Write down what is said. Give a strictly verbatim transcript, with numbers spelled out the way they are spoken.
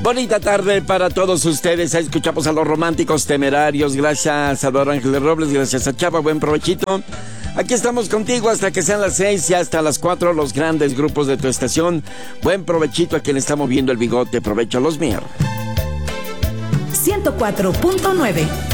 Bonita tarde para todos ustedes. Escuchamos a los Románticos Temerarios. Gracias a Don Ángel Robles, gracias a Chava. Buen provechito. Aquí estamos contigo hasta que sean las seis y hasta las cuatro los grandes grupos de tu estación. Buen provechito a quien está moviendo el bigote. Provecho a los Mier. ciento cuatro punto nueve